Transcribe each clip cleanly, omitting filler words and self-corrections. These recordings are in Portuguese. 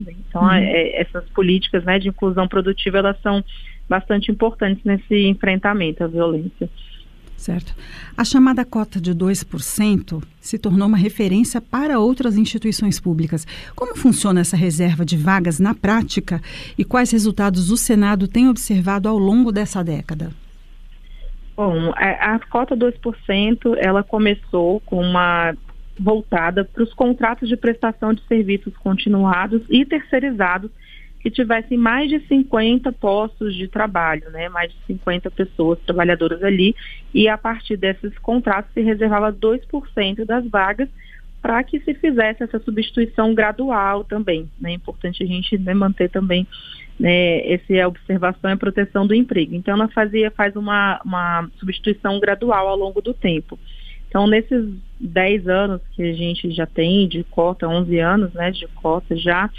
Então, essas políticas, né, de inclusão produtiva, elas são bastante importantes nesse enfrentamento à violência. Certo. A chamada cota de 2% se tornou uma referência para outras instituições públicas. Como funciona essa reserva de vagas na prática e quais resultados o Senado tem observado ao longo dessa década? Bom, a cota 2%, ela começou com uma voltada para os contratos de prestação de serviços continuados e terceirizados que tivessem mais de 50 postos de trabalho, né? Mais de 50 pessoas trabalhadoras ali, e a partir desses contratos se reservava 2% das vagas para que se fizesse essa substituição gradual também, né? É importante a gente, né, manter também, né, essa observação e proteção do emprego. Então ela faz uma substituição gradual ao longo do tempo. Então nesses 10 anos que a gente já tem de cota, 11 anos, né, de cota já,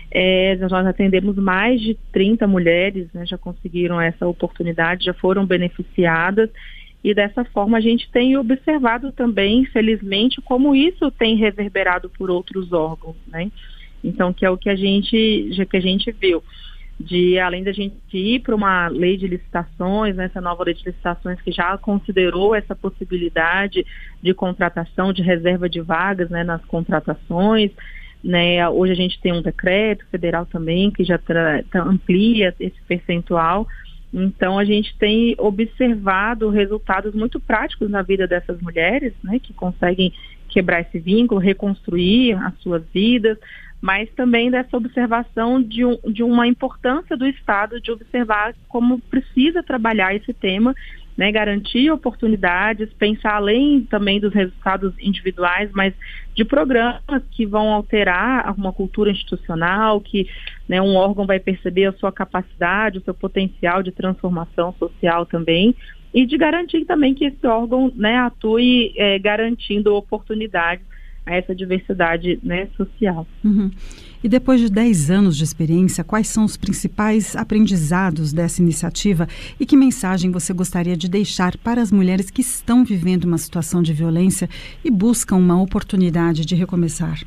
nós atendemos mais de 30 mulheres, né, já conseguiram essa oportunidade, já foram beneficiadas, e dessa forma a gente tem observado também, felizmente, como isso tem reverberado por outros órgãos, né? Então, que é o que a gente viu, além da gente ir para uma lei de licitações, né, essa nova lei de licitações que já considerou essa possibilidade de contratação, de reserva de vagas, né, nas contratações, né? Hoje a gente tem um decreto federal também que já amplia esse percentual. Então a gente tem observado resultados muito práticos na vida dessas mulheres, né, que conseguem quebrar esse vínculo, reconstruir as suas vidas, mas também dessa observação de uma importância do Estado de observar como precisa trabalhar esse tema, né, garantir oportunidades, pensar além também dos resultados individuais, mas de programas que vão alterar uma cultura institucional, que, né, um órgão vai perceber a sua capacidade, o seu potencial de transformação social também, e de garantir também que esse órgão, né, atue garantindo oportunidades a essa diversidade, né, social. Uhum. E depois de 10 anos de experiência, quais são os principais aprendizados dessa iniciativa e que mensagem você gostaria de deixar para as mulheres que estão vivendo uma situação de violência e buscam uma oportunidade de recomeçar?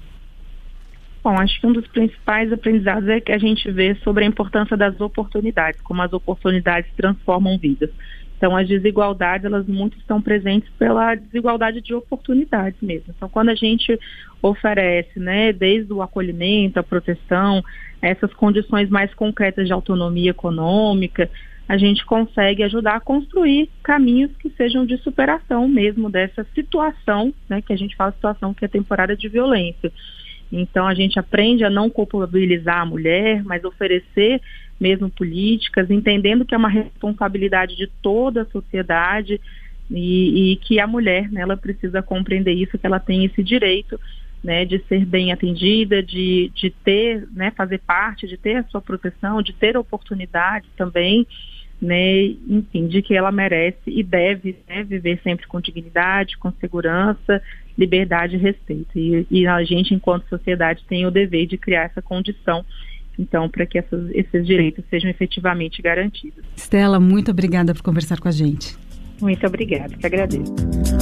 Bom, acho que um dos principais aprendizados é que a gente vê sobre a importância das oportunidades, como as oportunidades transformam vidas. Então, as desigualdades, elas muito estão presentes pela desigualdade de oportunidades mesmo. Então, quando a gente oferece, né, desde o acolhimento, a proteção, essas condições mais concretas de autonomia econômica, a gente consegue ajudar a construir caminhos que sejam de superação mesmo dessa situação, né, que a gente fala situação que é temporária de violência. Então, a gente aprende a não culpabilizar a mulher, mas oferecer mesmo políticas, entendendo que é uma responsabilidade de toda a sociedade e que a mulher, né, ela precisa compreender isso, que ela tem esse direito, né, de ser bem atendida, de ter, né, fazer parte, de ter a sua proteção, de ter oportunidade também, né, enfim, de que ela merece e deve, né, viver sempre com dignidade, com segurança, liberdade e respeito. E a gente, enquanto sociedade, tem o dever de criar essa condição, então, para que esses direitos sejam efetivamente garantidos. Stella, muito obrigada por conversar com a gente. Muito obrigada, que agradeço.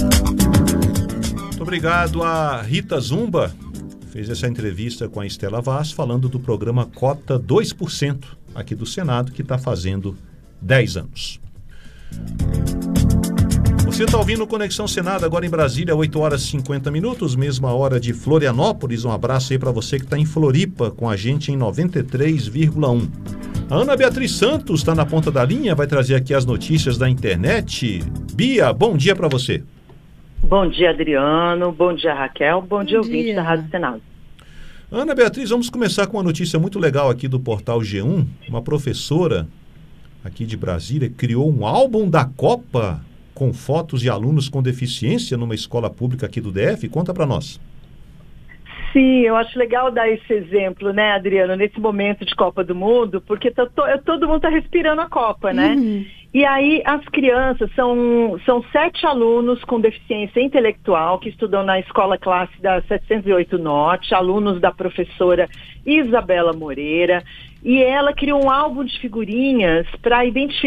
Muito obrigado a Rita Zumba, fez essa entrevista com a Stella Vaz, falando do programa Cota 2% aqui do Senado, que está fazendo 10 anos. Você está ouvindo Conexão Senado, agora em Brasília, 8 horas e 50 minutos, mesma hora de Florianópolis. Um abraço aí para você que está em Floripa, com a gente em 93,1. A Ana Beatriz Santos está na ponta da linha, vai trazer aqui as notícias da internet. Bia, bom dia para você. Bom dia, Adriano. Bom dia, Raquel. Bom dia, ouvinte da Rádio Senado. Ana Beatriz, vamos começar com uma notícia muito legal aqui do portal G1. Uma professora aqui de Brasília criou um álbum da Copa com fotos de alunos com deficiência numa escola pública aqui do DF. Conta para nós. Sim, eu acho legal dar esse exemplo, né, Adriano, nesse momento de Copa do Mundo, porque todo mundo está respirando a Copa, né? Uhum. E aí as crianças são 7 alunos com deficiência intelectual que estudam na escola classe da 708 Norte, alunos da professora Isabela Moreira. e ela criou um álbum de figurinhas para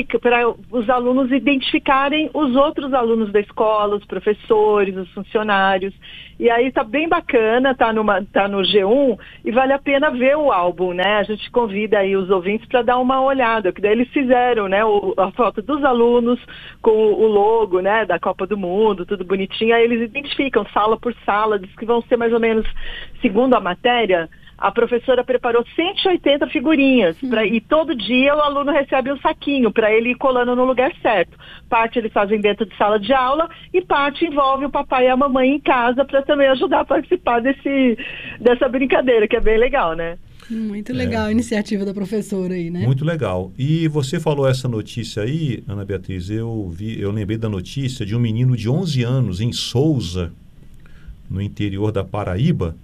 os alunos identificarem os outros alunos da escola, os professores, os funcionários. E aí tá bem bacana, tá no G1 e vale a pena ver o álbum, né? A gente convida aí os ouvintes para dar uma olhada, que daí eles fizeram, né, a foto dos alunos com o logo, né, da Copa do Mundo, tudo bonitinho. Aí eles identificam sala por sala, diz que vão ser mais ou menos, segundo a matéria, a professora preparou 180 figurinhas e todo dia o aluno recebe um saquinho para ele ir colando no lugar certo. Parte eles fazem dentro de sala de aula e parte envolve o papai e a mamãe em casa para também ajudar a participar dessa brincadeira, que é bem legal, né? Muito legal a iniciativa da professora aí, né? Muito legal. E você falou essa notícia aí, Ana Beatriz, eu lembrei da notícia de um menino de 11 anos em Souza, no interior da Paraíba,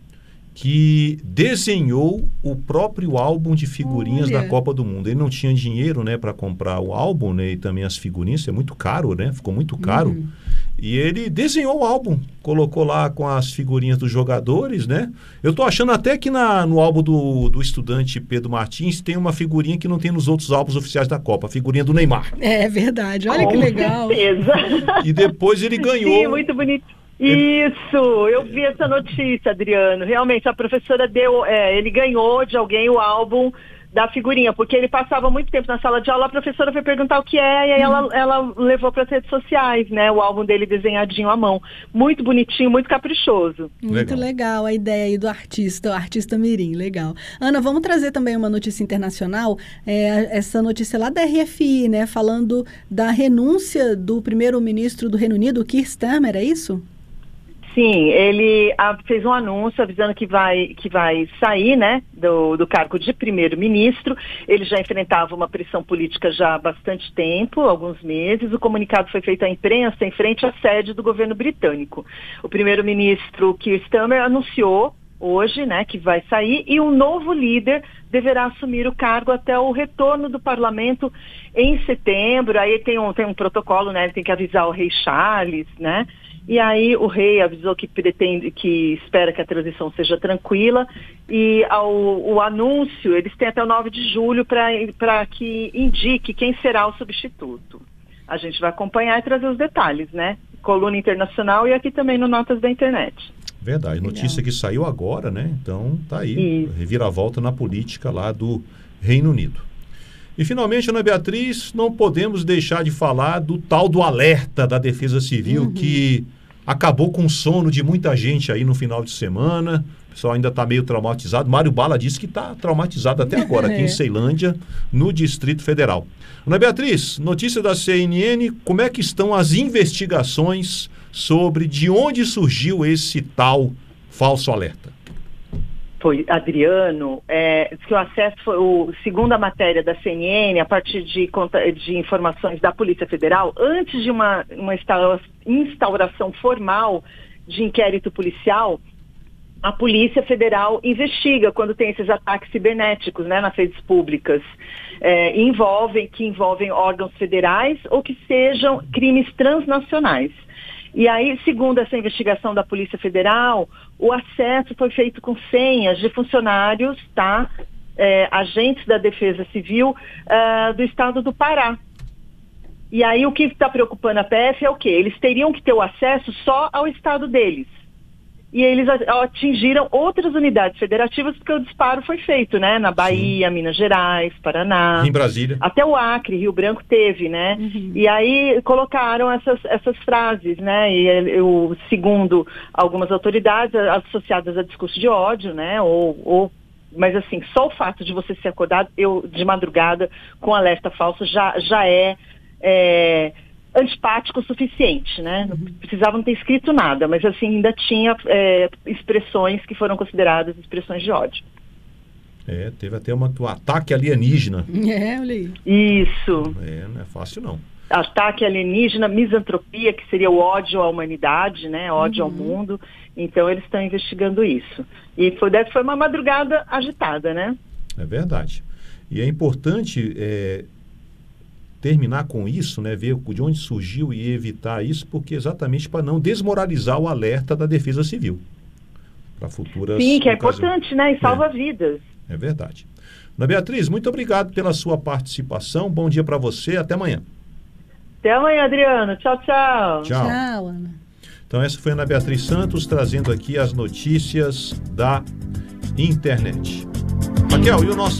que desenhou o próprio álbum de figurinhas da Copa do Mundo. Ele não tinha dinheiro, né, para comprar o álbum, né, e também as figurinhas, é muito caro, né? Ficou muito caro. E ele desenhou o álbum, colocou lá com as figurinhas dos jogadores, né? Eu tô achando até que no álbum do estudante Pedro Martins tem uma figurinha que não tem nos outros álbuns oficiais da Copa, a figurinha do Neymar. É verdade, olha que legal. Com certeza. E depois ele ganhou. Sim, muito bonito. Isso, eu vi essa notícia, Adriano. Realmente, a professora ele ganhou de alguém o álbum da figurinha, porque ele passava muito tempo na sala de aula, a professora foi perguntar o que é, e aí ela levou para as redes sociais, né, o álbum dele desenhadinho à mão. Muito bonitinho, muito caprichoso. Muito legal a ideia aí do artista, o artista mirim, legal. Ana, vamos trazer também uma notícia internacional, essa notícia lá da RFI, né, falando da renúncia do primeiro-ministro do Reino Unido, Keir Starmer, é isso? Sim, ele fez um anúncio avisando que vai sair, né, do cargo de primeiro-ministro. Ele já enfrentava uma pressão política já há bastante tempo, alguns meses. O comunicado foi feito à imprensa em frente à sede do governo britânico. O primeiro-ministro Keir Starmer anunciou hoje, né, que vai sair, e um novo líder deverá assumir o cargo até o retorno do parlamento em setembro. Aí tem um protocolo, né, ele tem que avisar o rei Charles, né? E aí o rei avisou que espera que a transição seja tranquila, e o anúncio, eles têm até o 9 de julho para que indique quem será o substituto. A gente vai acompanhar e trazer os detalhes, né? Coluna Internacional e aqui também no Notas da Internet. Verdade, notícia que saiu agora, né? Então tá aí, reviravolta na política lá do Reino Unido. E finalmente, Ana Beatriz, não podemos deixar de falar do tal do alerta da Defesa Civil que acabou com o sono de muita gente aí no final de semana. O pessoal ainda está meio traumatizado. Mário Bala disse que está traumatizado até agora, aqui em Ceilândia, no Distrito Federal. Ana Beatriz, notícia da CNN, como é que estão as investigações sobre de onde surgiu esse tal falso alerta? Foi, Adriano, que o acesso foi, segundo a matéria da CNN, a partir de informações da Polícia Federal, antes de uma instauração formal de inquérito policial, a Polícia Federal investiga quando tem esses ataques cibernéticos, né, nas redes públicas, que envolvem órgãos federais ou que sejam crimes transnacionais. E aí, segundo essa investigação da Polícia Federal, o acesso foi feito com senhas de funcionários, tá? Agentes da Defesa Civil do estado do Pará. E aí o que está preocupando a PF é o quê? Eles teriam que ter o acesso só ao estado deles. E eles atingiram outras unidades federativas porque o disparo foi feito, né? Na Bahia, Minas Gerais, Paraná. Em Brasília. Até o Acre, Rio Branco teve, né? E aí colocaram essas frases, né? E segundo algumas autoridades associadas a discurso de ódio, né? Mas assim, só o fato de você ser acordado de madrugada com alerta falso já é antipático o suficiente, né? Não precisavam ter escrito nada, mas assim, ainda tinha expressões que foram consideradas expressões de ódio. Teve até um ataque alienígena. Olha aí. Isso. Não é fácil, não. Ataque alienígena, misantropia, que seria o ódio à humanidade, né? Ódio ao mundo. Então, eles estão investigando isso. E foi uma madrugada agitada, né? É verdade. E é importante terminar com isso, né, ver de onde surgiu e evitar isso, porque exatamente para não desmoralizar o alerta da Defesa Civil para futuras Sim, que é ocasiões. importante, né, e salva vidas. É verdade. Ana Beatriz, muito obrigado pela sua participação. Bom dia para você. Até amanhã. Até amanhã, Adriano. Tchau, tchau. Tchau, Ana. Então, essa foi a Ana Beatriz Santos trazendo aqui as notícias da internet. Raquel, e o nosso